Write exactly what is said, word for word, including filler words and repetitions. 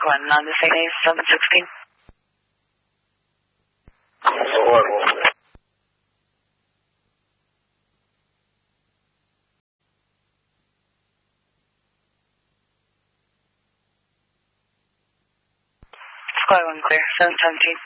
one, on the same day, seven sixteen. Squad one clear, seven seventeen.